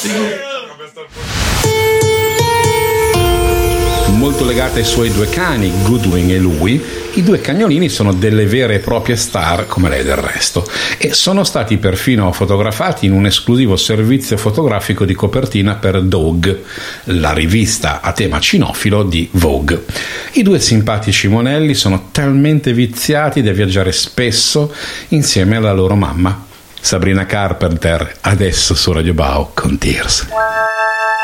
Molto legata ai suoi due cani, Goodwin e Louie, i due cagnolini sono delle vere e proprie star, come lei del resto, e sono stati perfino fotografati in un esclusivo servizio fotografico di copertina per Dog, la rivista a tema cinofilo di Vogue. I due simpatici monelli sono talmente viziati da viaggiare spesso insieme alla loro mamma. Sabrina Carpenter, adesso su Radio Bao con Tears.